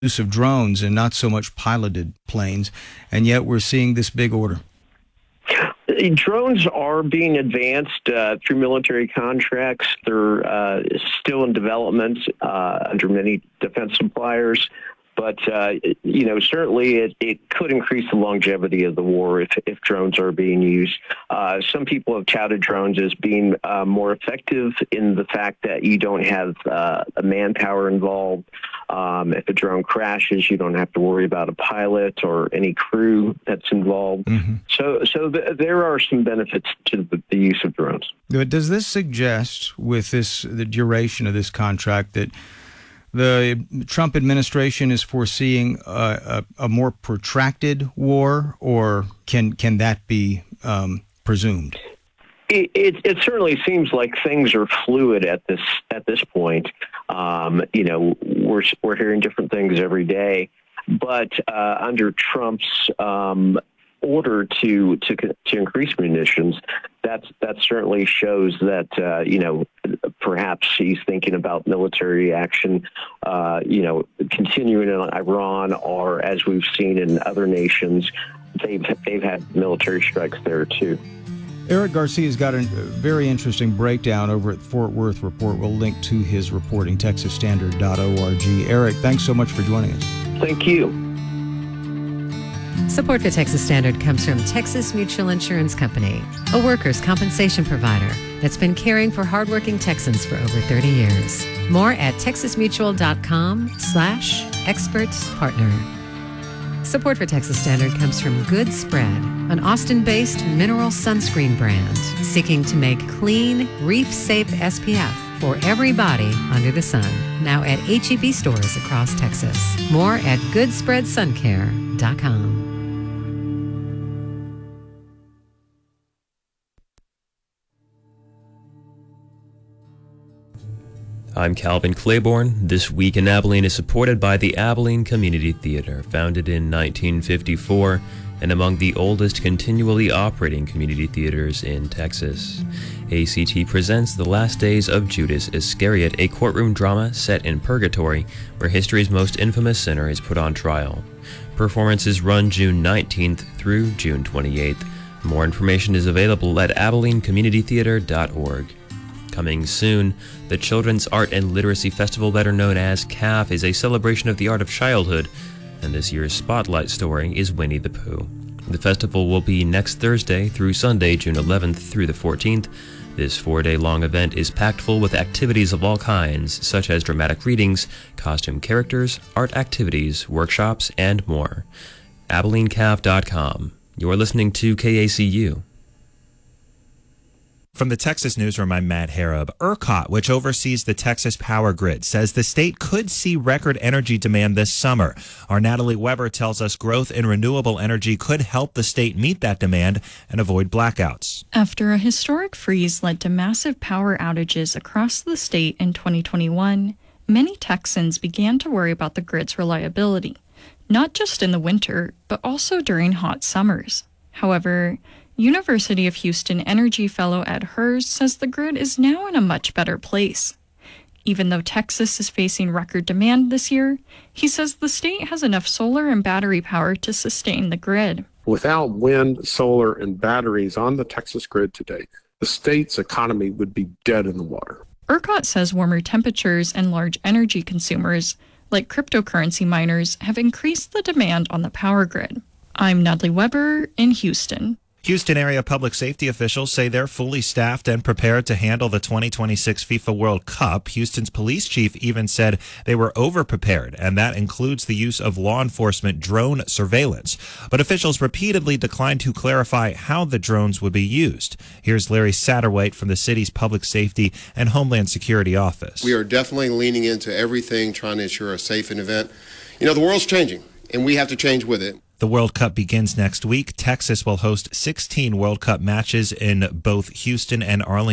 use of drones and not so much piloted planes, and yet we're seeing this big order. Drones are being advanced through military contracts. They're still in development under many defense suppliers. But, certainly it could increase the longevity of the war if drones are being used. Some people have touted drones as being more effective in the fact that you don't have a manpower involved. If a drone crashes, you don't have to worry about a pilot or any crew that's involved. Mm-hmm. So there are some benefits to the use of drones. Does this suggest, with the duration of this contract, that the Trump administration is foreseeing a more protracted war, or can that be presumed? It certainly seems like things are fluid at this point. We're hearing different things every day, but under Trump's order to increase munitions, that certainly shows that perhaps he's thinking about military action, continuing in Iran, or as we've seen in other nations, they've had military strikes there too. Eric Garcia's got a very interesting breakdown over at Fort Worth Report. We'll link to his reporting, texasstandard.org. Eric, thanks so much for joining us. Thank you. Support for Texas Standard comes from Texas Mutual Insurance Company, a workers' compensation provider that's been caring for hardworking Texans for over 30 years. More at texasmutual.com/expert partner. Support for Texas Standard comes from Good Spread, an Austin-based mineral sunscreen brand seeking to make clean, reef-safe SPF for everybody under the sun. Now at H-E-B stores across Texas. More at goodspreadsuncare.com. I'm Calvin Claiborne. This Week in Abilene is supported by the Abilene Community Theater, founded in 1954 and among the oldest continually operating community theaters in Texas. ACT presents The Last Days of Judas Iscariot, a courtroom drama set in purgatory where history's most infamous sinner is put on trial. Performances run June 19th through June 28th. More information is available at AbileneCommunityTheater.org. Coming soon, the Children's Art and Literacy Festival, better known as CAF, is a celebration of the art of childhood, and this year's spotlight story is Winnie the Pooh. The festival will be next Thursday through Sunday, June 11th through the 14th. This 4-day-long event is packed full with activities of all kinds, such as dramatic readings, costume characters, art activities, workshops, and more. AbileneCAF.com. You're listening to KACU. From the Texas Newsroom, I'm Matt Harab. ERCOT, which oversees the Texas power grid, says the state could see record energy demand this summer. Our Natalie Weber tells us growth in renewable energy could help the state meet that demand and avoid blackouts. After a historic freeze led to massive power outages across the state in 2021, many Texans began to worry about the grid's reliability, not just in the winter, but also during hot summers. However, University of Houston energy fellow Ed Hers says the grid is now in a much better place. Even though Texas is facing record demand this year, he says the state has enough solar and battery power to sustain the grid. Without wind, solar, and batteries on the Texas grid today, the state's economy would be dead in the water. ERCOT says warmer temperatures and large energy consumers, like cryptocurrency miners, have increased the demand on the power grid. I'm Natalie Weber in Houston. Houston area public safety officials say they're fully staffed and prepared to handle the 2026 FIFA World Cup. Houston's police chief even said they were over-prepared, and that includes the use of law enforcement drone surveillance. But officials repeatedly declined to clarify how the drones would be used. Here's Larry Satterwhite from the city's Public Safety and Homeland Security Office. We are definitely leaning into everything, trying to ensure a safe event. The world's changing, and we have to change with it. The World Cup begins next week. Texas will host 16 World Cup matches in both Houston and Arlington.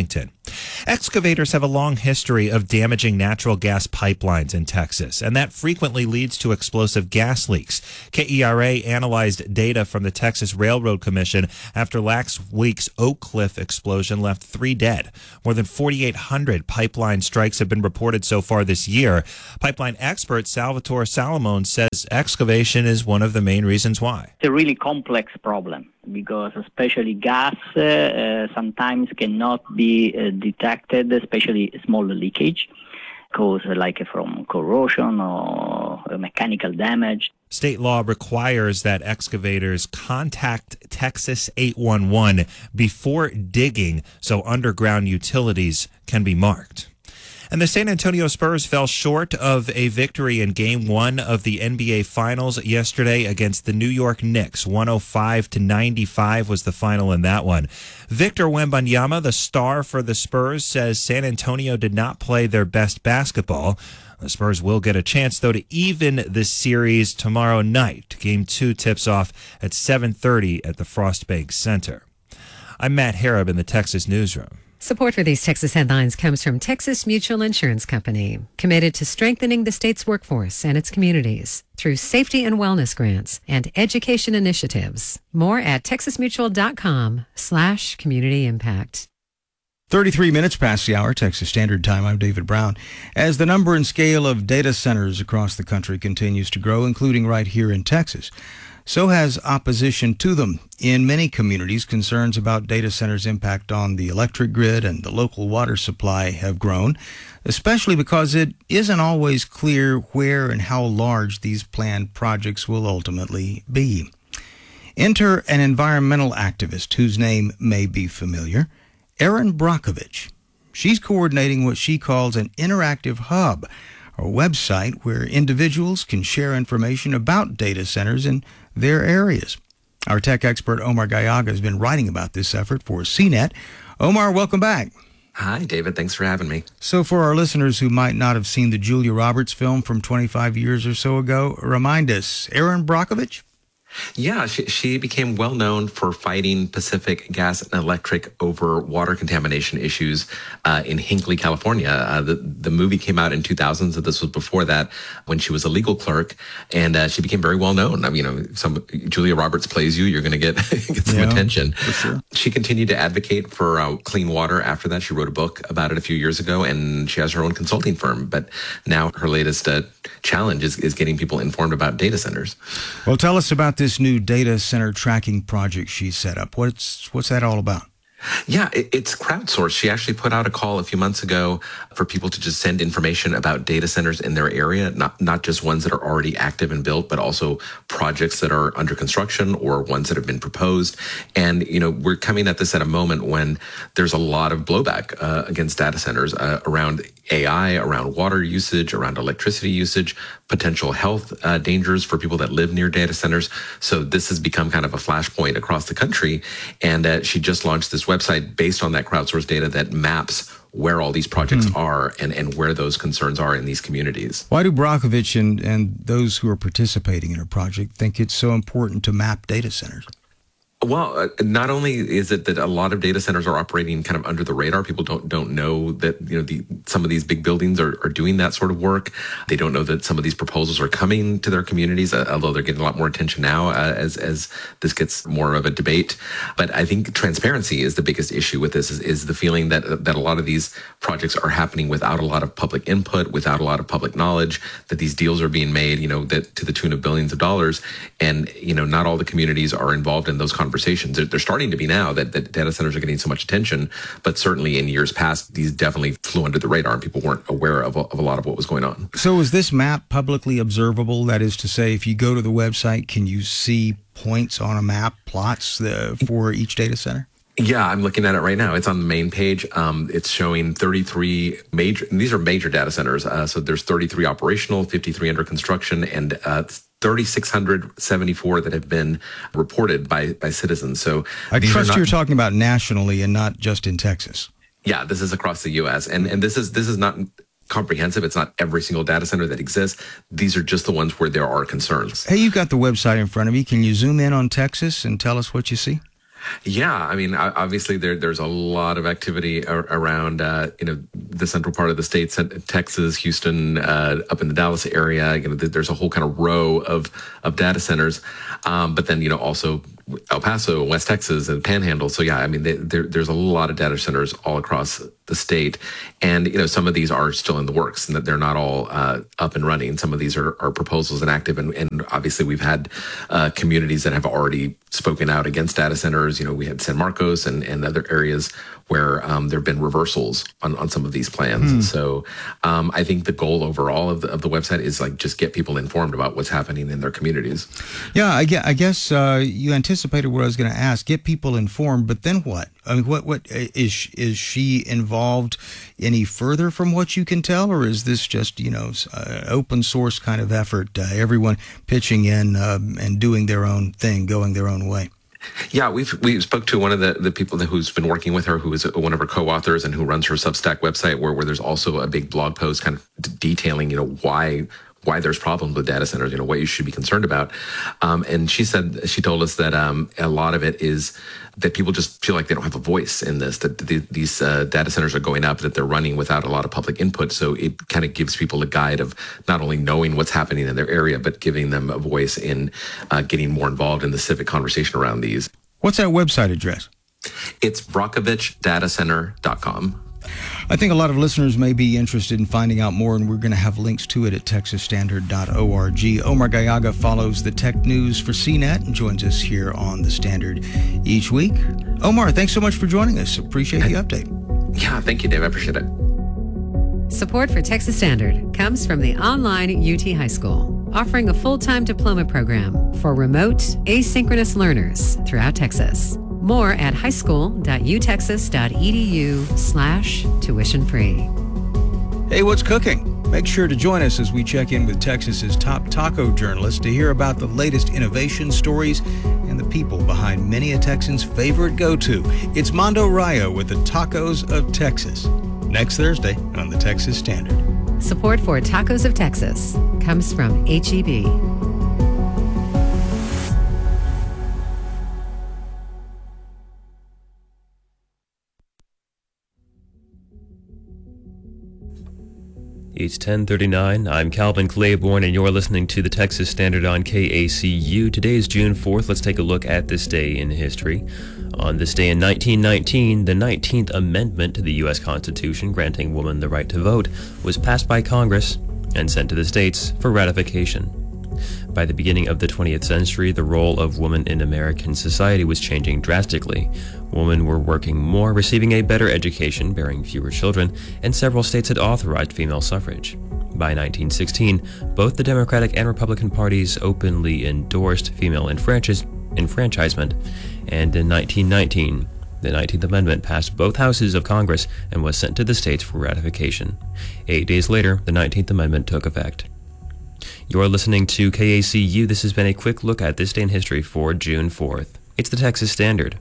Excavators have a long history of damaging natural gas pipelines in Texas, and that frequently leads to explosive gas leaks. KERA analyzed data from the Texas Railroad Commission after last week's Oak Cliff explosion left 3 dead. More than 4,800 pipeline strikes have been reported so far this year. Pipeline expert Salvatore Salomon says excavation is one of the main reasons why. It's a really complex problem because especially gas sometimes cannot be detected, especially small leakage, caused like from corrosion or mechanical damage. State law requires that excavators contact Texas 811 before digging so underground utilities can be marked. And the San Antonio Spurs fell short of a victory in Game 1 of the NBA Finals yesterday against the New York Knicks. 105-95 was the final in that one. Victor Wembanyama, the star for the Spurs, says San Antonio did not play their best basketball. The Spurs will get a chance, though, to even the series tomorrow night. Game 2 tips off at 7:30 at the Frostbank Center. I'm Matt Harab in the Texas Newsroom. Support for these Texas headlines comes from Texas Mutual Insurance Company, committed to strengthening the state's workforce and its communities through safety and wellness grants and education initiatives. More at texasmutual.com/community impact. 33 minutes past the hour, Texas Standard Time. I'm David Brown. As the number and scale of data centers across the country continues to grow, including right here in Texas, so has opposition to them. In many communities, concerns about data centers' impact on the electric grid and the local water supply have grown, especially because it isn't always clear where and how large these planned projects will ultimately be. Enter an environmental activist whose name may be familiar, Erin Brockovich. She's coordinating what she calls an interactive hub, a website where individuals can share information about data centers in their areas. Our tech expert Omar Gallaga has been writing about this effort for CNET. Omar, welcome back. Hi, David. Thanks for having me. So for our listeners who might not have seen the Julia Roberts film from 25 years or so ago, remind us, Erin Brockovich? Yeah, she became well known for fighting Pacific Gas and Electric over water contamination issues in Hinckley, California. The movie came out in 2000, so this was before that, when she was a legal clerk, and she became very well known. I mean, Julia Roberts plays you, you're going to get some attention. For sure. She continued to advocate for clean water after that. She wrote a book about it a few years ago, and she has her own consulting firm. But now her latest challenge is getting people informed about data centers. Well, tell us about this new data center tracking project she set up. What's that all about? Yeah, it's crowdsourced. She actually put out a call a few months ago for people to just send information about data centers in their area, not just ones that are already active and built, but also projects that are under construction or ones that have been proposed. And, we're coming at this at a moment when there's a lot of blowback against data centers around AI, around water usage, around electricity usage, potential health dangers for people that live near data centers. So this has become kind of a flashpoint across the country. And she just launched this website based on that crowdsourced data that maps where all these projects are and where those concerns are in these communities. Why do Brockovich and those who are participating in her project think it's so important to map data centers? Well, not only is it that a lot of data centers are operating kind of under the radar, people don't know that some of these big buildings are doing that sort of work. They don't know that some of these proposals are coming to their communities, although they're getting a lot more attention now as this gets more of a debate. But I think transparency is the biggest issue with this. Is the feeling that a lot of these projects are happening without a lot of public input, without a lot of public knowledge. That these deals are being made, that to the tune of billions of dollars, and not all the communities are involved in those conversations. They're starting to be now that data centers are getting so much attention, but certainly in years past, these definitely flew under the radar and people weren't aware of a lot of what was going on. So is this map publicly observable? That is to say, if you go to the website, can you see points on a map, plots for each data center? Yeah, I'm looking at it right now. It's on the main page. It's showing 33 these are major data centers. So there's 33 operational, 53 under construction, and 3,674 that have been reported by citizens. So I trust you're talking about nationally and not just in Texas. Yeah, this is across the U.S. And this is not comprehensive. It's not every single data center that exists. These are just the ones where there are concerns. Hey, you've got the website in front of you. Can you zoom in on Texas and tell us what you see? Yeah, I mean, obviously there's a lot of activity around the central part of the state, Texas, Houston, up in the Dallas area. There's a whole kind of row of data centers, but then also El Paso, West Texas, and Panhandle. So yeah, I mean, there's a lot of data centers all across the state, and some of these are still in the works, and that they're not all up and running. Some of these are proposals and active, and obviously we've had communities that have already spoken out against data centers. We had San Marcos and other areas where there have been reversals on some of these plans. And so I think the goal overall of the website is just get people informed about what's happening in their communities. Yeah, I guess you anticipated what I was going to ask. Get people informed, but then what? I mean, what is she involved any further from what you can tell, or is this just open source kind of effort? Everyone pitching in and doing their own thing, going their own way. Yeah, we spoke to one of the people who's been working with her, who is one of her co-authors and who runs her Substack website, where there's also a big blog post kind of detailing why there's problems with data centers, what you should be concerned about. And she told us that a lot of it is that people just feel like they don't have a voice in this, that these data centers are going up, that they're running without a lot of public input. So it kind of gives people a guide of not only knowing what's happening in their area, but giving them a voice in getting more involved in the civic conversation around these. What's that website address? It's brockovichdatacenter.com. I think a lot of listeners may be interested in finding out more, and we're going to have links to it at texasstandard.org. Omar Gallaga follows the tech news for CNET and joins us here on The Standard each week. Omar, thanks so much for joining us. Appreciate the update. Yeah, thank you, Dave. I appreciate it. Support for Texas Standard comes from the online UT High School, offering a full-time diploma program for remote, asynchronous learners throughout Texas. More at highschool.utexas.edu/tuition-free. Hey, what's cooking? Make sure to join us as we check in with Texas's top taco journalists to hear about the latest innovation stories and the people behind many a Texan's favorite go-to. It's Mondo Rayo with the Tacos of Texas. Next Thursday on the Texas Standard. Support for Tacos of Texas comes from HEB. It's 10:39. I'm Calvin Claiborne, and you're listening to the Texas Standard on KACU. Today is June 4th. Let's take a look at this day in history. On this day in 1919, the 19th Amendment to the U.S. Constitution, granting women the right to vote, was passed by Congress and sent to the states for ratification. By the beginning of the 20th century, the role of women in American society was changing drastically. Women were working more, receiving a better education, bearing fewer children, and several states had authorized female suffrage. By 1916, both the Democratic and Republican parties openly endorsed female enfranchisement, and in 1919, the 19th Amendment passed both houses of Congress and was sent to the states for ratification. 8 days later, the 19th Amendment took effect. You're listening to KACU. This has been a quick look at this day in history for June 4th. It's the Texas Standard.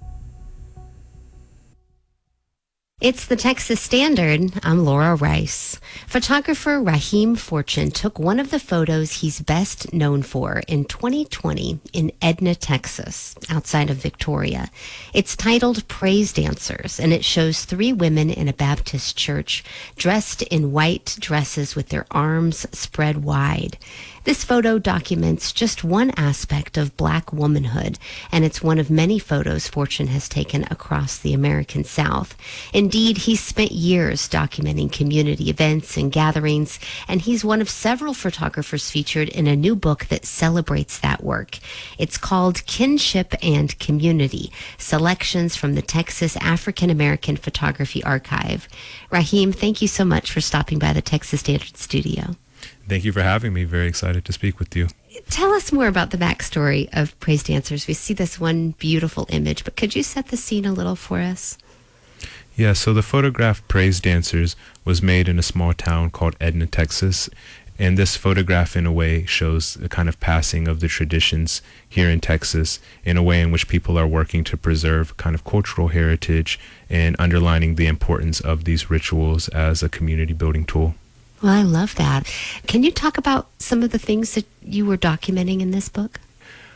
It's the Texas Standard. I'm Laura Rice. Photographer Raheem Fortune took one of the photos he's best known for in 2020 in Edna, Texas, outside of Victoria. It's titled Praise Dancers, and it shows 3 women in a Baptist church dressed in white dresses with their arms spread wide. This photo documents just one aspect of Black womanhood, and it's one of many photos Fortune has taken across the American South. Indeed, he's spent years documenting community events and gatherings, and he's one of several photographers featured in a new book that celebrates that work. It's called Kinship and Community, Selections from the Texas African American Photography Archive. Raheem, thank you so much for stopping by the Texas Standard Studio. Thank you for having me. Very excited to speak with you. Tell us more about the backstory of Praise Dancers. We see this one beautiful image, but could you set the scene a little for us? Yeah, so the photograph Praise Dancers was made in a small town called Edna, Texas. And this photograph, in a way, shows the kind of passing of the traditions here in Texas in a way in which people are working to preserve kind of cultural heritage and underlining the importance of these rituals as a community building tool. Well, I love that. Can you talk about some of the things that you were documenting in this book?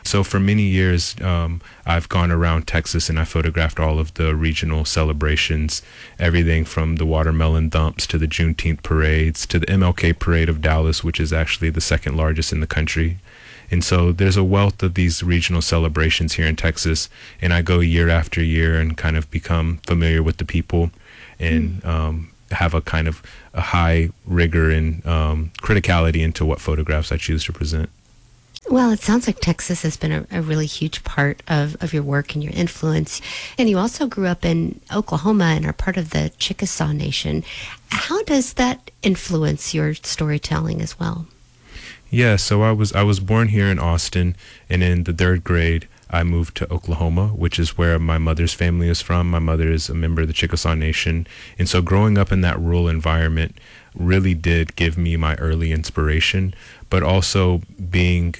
So for many years, I've gone around Texas and I photographed all of the regional celebrations, everything from the watermelon dumps to the Juneteenth parades to the MLK Parade of Dallas, which is actually the second largest in the country. And so there's a wealth of these regional celebrations here in Texas, and I go year after year and kind of become familiar with the people and have a kind of a high rigor and criticality into what photographs I choose to present. Well, it sounds like Texas has been a really huge part of your work and your influence. And you also grew up in Oklahoma and are part of the Chickasaw Nation. How does that influence your storytelling as well? Yeah, so I was born here in Austin, and in the 3rd grade, I moved to Oklahoma, which is where my mother's family is from. My mother is a member of the Chickasaw Nation. And so growing up in that rural environment really did give me my early inspiration, but also being,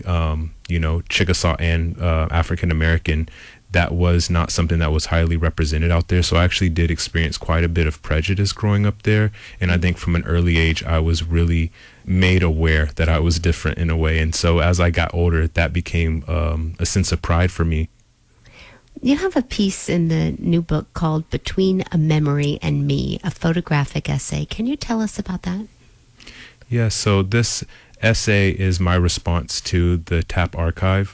Chickasaw and African American, that was not something that was highly represented out there. So I actually did experience quite a bit of prejudice growing up there. And I think from an early age, I was really made aware that I was different in a way. And so as I got older, that became a sense of pride for me. You have a piece in the new book called Between a Memory and Me, a photographic essay. Can you tell us about that? Yeah, so this essay is my response to the TAP archive.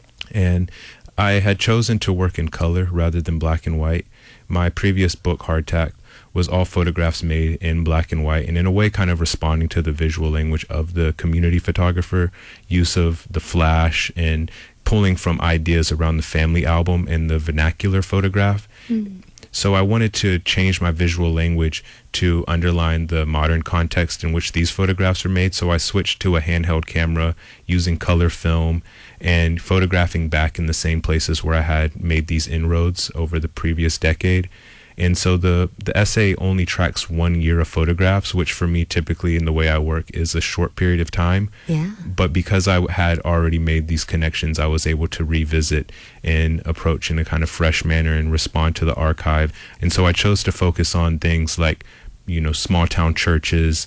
And I had chosen to work in color rather than black and white. My previous book, Hardtack, was all photographs made in black and white, and in a way kind of responding to the visual language of the community photographer, use of the flash and pulling from ideas around the family album and the vernacular photograph. So I wanted to change my visual language to underline the modern context in which these photographs are made. So I switched to a handheld camera using color film and photographing back in the same places where I had made these inroads over the previous decade. And so the essay only tracks 1 year of photographs, which for me typically in the way I work is a short period of time. Yeah. But because I had already made these connections, I was able to revisit and approach in a kind of fresh manner and respond to the archive. And so I chose to focus on things like, small town churches,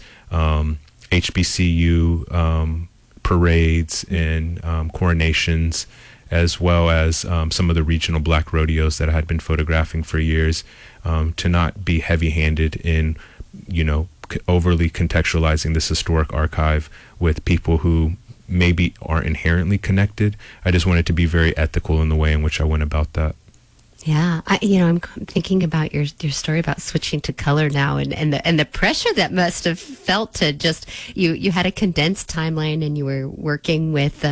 HBCU parades and coronations, as well as some of the regional black rodeos that I had been photographing for years, to not be heavy-handed in, overly contextualizing this historic archive with people who maybe aren't inherently connected. I just wanted to be very ethical in the way in which I went about that. Yeah, I'm thinking about your story about switching to color now, and the pressure that must have felt to just you had a condensed timeline and you were working with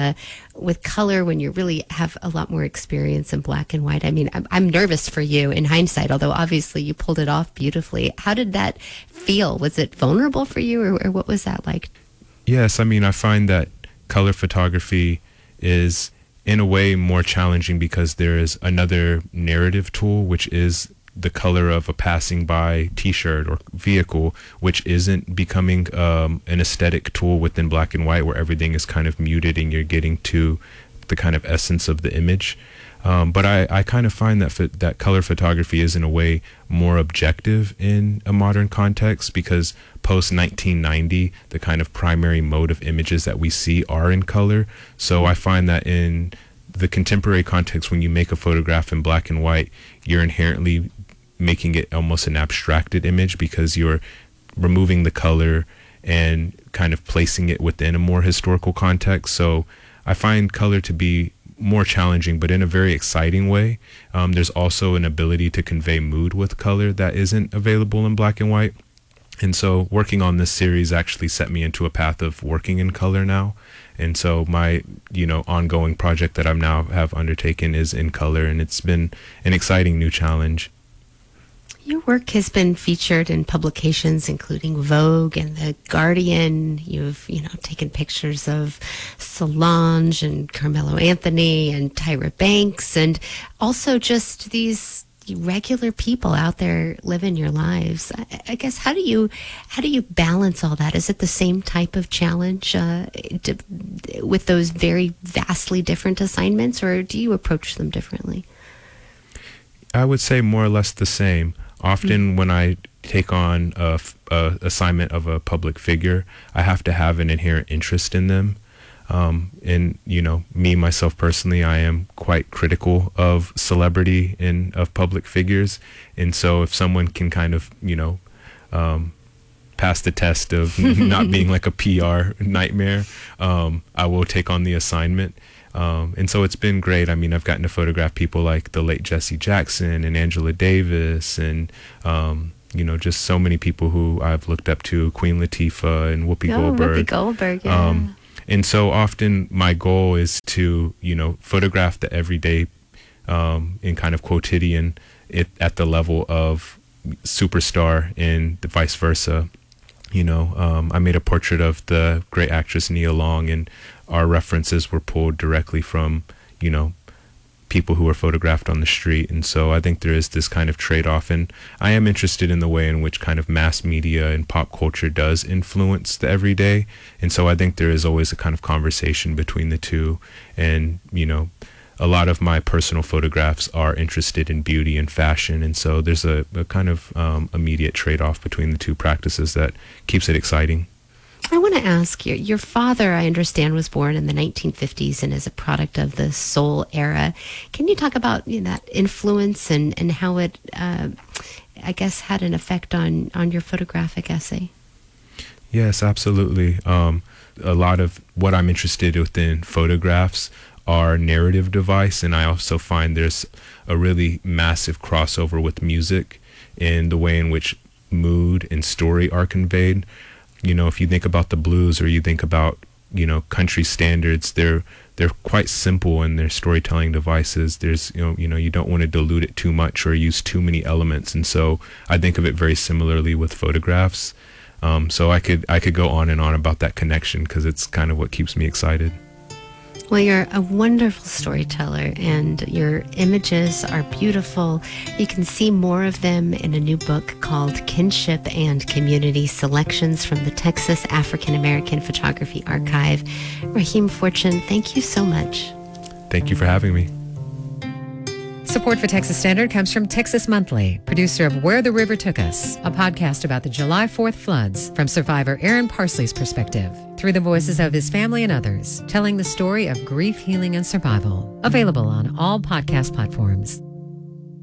color when you really have a lot more experience in black and white. I mean, I'm nervous for you in hindsight, although obviously you pulled it off beautifully. How did that feel? Was it vulnerable for you, or what was that like? Yes, I mean, I find that color photography is in a way more challenging because there is another narrative tool, which is the color of a passing by t-shirt or vehicle, which isn't becoming an aesthetic tool within black and white where everything is kind of muted and you're getting to the kind of essence of the image. But I kind of find that color photography is in a way more objective in a modern context, because post 1990, the kind of primary mode of images that we see are in color. So I find that in the contemporary context, when you make a photograph in black and white, you're inherently making it almost an abstracted image because you're removing the color and kind of placing it within a more historical context. So I find color to be more challenging, but in a very exciting way. There's also an ability to convey mood with color that isn't available in black and white. And so working on this series actually set me into a path of working in color now. And so my, ongoing project that I'm now have undertaken is in color, and it's been an exciting new challenge. Your work has been featured in publications including Vogue and The Guardian. You've, taken pictures of Solange and Carmelo Anthony and Tyra Banks, and also just these regular people out there living your lives. I guess how do you balance all that? Is it the same type of challenge with those very vastly different assignments, or do you approach them differently? I would say more or less the same. Often when I take on a assignment of a public figure, I have to have an inherent interest in them. And, me, myself personally, I am quite critical of celebrity and of public figures. And so if someone can kind of, pass the test of not being like a PR nightmare, I will take on the assignment. And so it's been great. I mean, I've gotten to photograph people like the late Jesse Jackson and Angela Davis and, just so many people who I've looked up to, Queen Latifah and Whoopi Goldberg. Whoopi Goldberg, yeah. And so often my goal is to, photograph the everyday and kind of quotidian at the level of superstar and vice versa. I made a portrait of the great actress Nia Long, and our references were pulled directly from, people who were photographed on the street. And so I think there is this kind of trade-off, and I am interested in the way in which kind of mass media and pop culture does influence the everyday. And so I think there is always a kind of conversation between the two. And, a lot of my personal photographs are interested in beauty and fashion. And so there's a kind of immediate trade-off between the two practices that keeps it exciting. I want to ask you, your father, I understand, was born in the 1950s and is a product of the soul era. Can you talk about that influence and how it, I guess, had an effect on your photographic essay? Yes, absolutely. A lot of what I'm interested within photographs are narrative device, and I also find there's a really massive crossover with music in the way in which mood and story are conveyed. If you think about the blues or you think about, country standards, they're quite simple in their storytelling devices. There's, you don't want to dilute it too much or use too many elements. And so I think of it very similarly with photographs. So I could go on and on about that connection because it's kind of what keeps me excited. Well, you're a wonderful storyteller, and your images are beautiful. You can see more of them in a new book called Kinship and Community: Selections from the Texas African American Photography Archive. Raheem Fortune, thank you so much. Thank you for having me. Support for Texas Standard comes from Texas Monthly, producer of Where the River Took Us, a podcast about the July 4th floods from survivor Aaron Parsley's perspective, through the voices of his family and others, telling the story of grief, healing, and survival. Available on all podcast platforms.